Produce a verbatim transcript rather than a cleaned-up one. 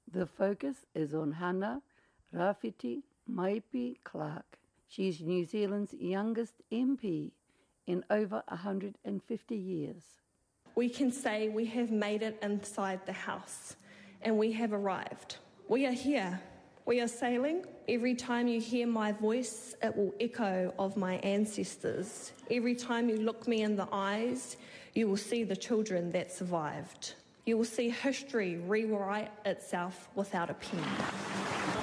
The focus is on Hannah Rafiti Maipi Clark. She's New Zealand's youngest M P in over one hundred fifty years. We can say we have made it inside the House and we have arrived. We are here. We are sailing. Every time you hear my voice, it will echo of my ancestors. Every time you look me in the eyes, you will see the children that survived. You will see history rewrite itself without a pen.